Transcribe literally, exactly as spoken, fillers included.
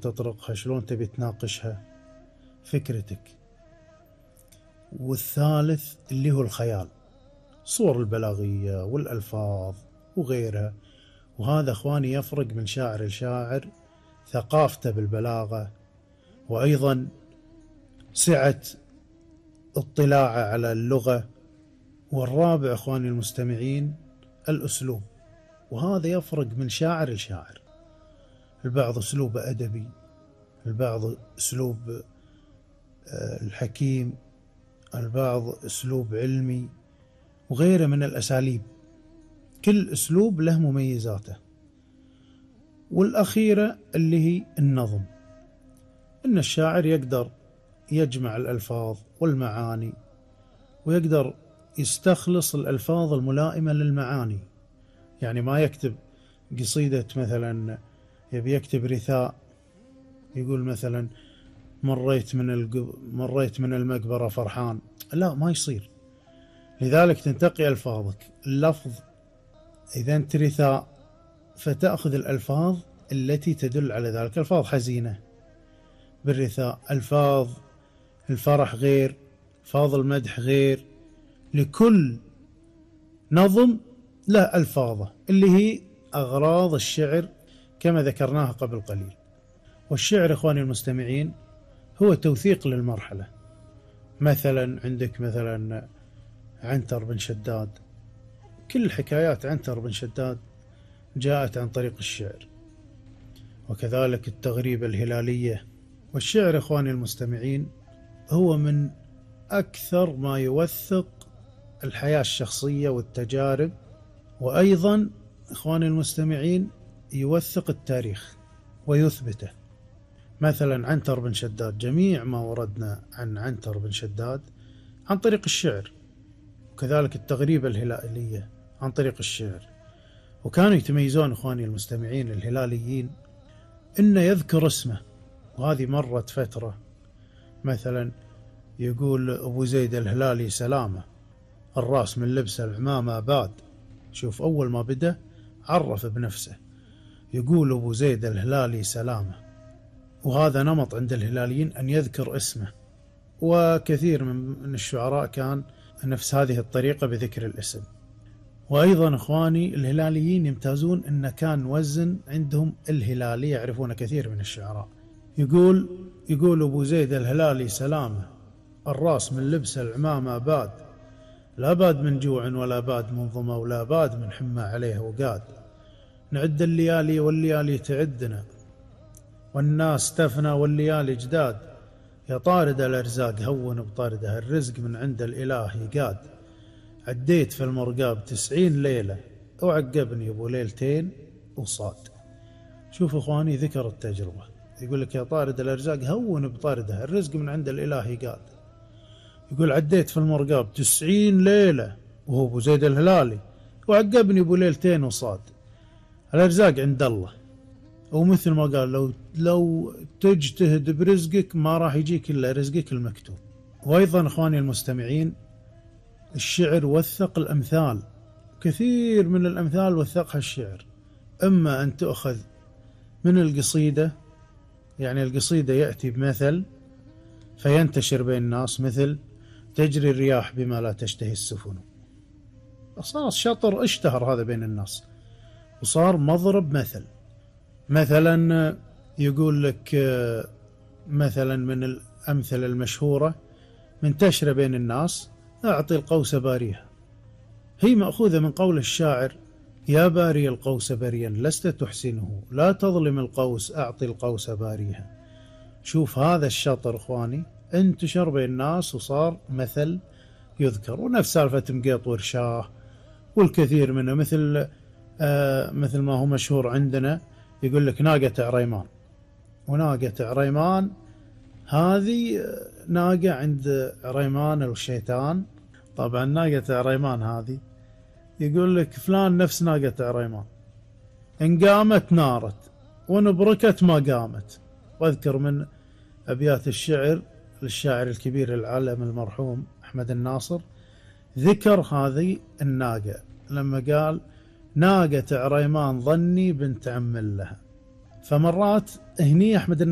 تطرقها، شلون تبي تناقشها، فكرتك. والثالث اللي هو الخيال، الصور البلاغية والألفاظ وغيرها. وهذا اخواني يفرق من شاعر لشاعر، ثقافته بالبلاغة، وأيضا سعة اطلاعه على اللغة. والرابع اخواني المستمعين الأسلوب، وهذا يفرق من شاعر لشاعر. البعض أسلوبه أدبي، البعض أسلوب الحكيم، البعض أسلوب علمي، وغيره من الأساليب. كل أسلوب له مميزاته. والأخيرة اللي هي النظم، إن الشاعر يقدر يجمع الألفاظ والمعاني، ويقدر يستخلص الألفاظ الملائمة للمعاني. يعني ما يكتب قصيدة مثلا يبي يكتب رثاء، يقول مثلا مريت من الق... مريت من المقبرة فرحان، لا ما يصير. لذلك تنتقي ألفاظك. اللفظ إذا أنت رثاء فتأخذ الألفاظ التي تدل على ذلك. ألفاظ حزينة بالرثاء، ألفاظ الفرح غير، ألفاظ المدح غير. لكل نظم له ألفاظه اللي هي أغراض الشعر كما ذكرناها قبل قليل. والشعر إخواني المستمعين هو توثيق للمرحلة. مثلا عندك مثلا عنتر بن شداد، كل حكايات عنتر بن شداد جاءت عن طريق الشعر، وكذلك التغريبة الهلالية. والشعر إخواني المستمعين هو من أكثر ما يوثق الحياة الشخصية والتجارب، وأيضا إخواني المستمعين يوثق التاريخ ويثبته. مثلا عنتر بن شداد، جميع ما وردنا عن عنتر بن شداد عن طريق الشعر، وكذلك التغريبة الهلالية عن طريق الشعر. وكانوا يتميزون إخواني المستمعين الهلاليين إنه يذكر اسمه. وهذه مرت فترة مثلا يقول أبو زيد الهلالي سلامة، الرأس من لبس العمامة باد. شوف أول ما بدأ عرف بنفسه، يقول أبو زيد الهلالي سلامة. وهذا نمط عند الهلاليين أن يذكر اسمه. وكثير من الشعراء كان نفس هذه الطريقة بذكر الاسم. وأيضا إخواني الهلاليين يمتازون أن كان وزن عندهم الهلالي، يعرفون كثير من الشعراء. يقول يقول أبو زيد الهلالي سلامة، الرأس من لبس العمامة باد، لا باد من جوع ولا باد من ظما ولا باد من حمى عليه وقاد. نعد الليالي والليالي تعدنا، والناس تفنى والليالي جداد. يا طارد الأرزاق هون بطاردها، الرزق من عند الإله يقاد. عديت في المرقاب تسعين ليلة، وعقبني أبو ليلتين وصاد. شوف إخواني ذكر التجربة، يقول لك يا طارد الأرزاق هون بطاردها، الرزق من عند الإله يقاد. يقول عديت في المرقاب تسعين ليلة، وهو أبو زيد الهلالي، وعقبني أبو ليلتين وصاد. الأرزاق عند الله، ومثل ما قال لو لو تجتهد برزقك ما راح يجيك إلا رزقك المكتوب. وأيضا إخواني المستمعين الشعر وثق الأمثال، كثير من الأمثال وثقها الشعر. إما أن تؤخذ من القصيدة، يعني القصيدة يأتي بمثل فينتشر بين الناس، مثل تجري الرياح بما لا تشتهي السفن. صار شطر اشتهر هذا بين الناس وصار مضرب مثل. مثلا يقول لك مثلا من الأمثلة المشهورة منتشرة بين الناس، أعطي القوس باريها. هي مأخوذة من قول الشاعر يا باري القوس بريا لست تحسنه، لا تظلم القوس أعطي القوس باريها. شوف هذا الشطر إخواني انتشر بين الناس وصار مثل يذكر. ونفس سالفة مقيط ورشاه والكثير منه، مثل آه مثل ما هو مشهور عندنا يقول لك ناقة عريمان. وناقة عريمان هذه ناقة عند عريمان الشيطان. طبعا ناقة عريمان هذه يقول لك فلان نفس ناقة عريمان، إن قامت نارت وإن بركت ما قامت. واذكر من أبيات الشعر للشاعر الكبير العالم المرحوم أحمد الناصر ذكر هذه الناقة لما قال ناقة عريمان ظني بنت عم لها. فمرات هني أحمد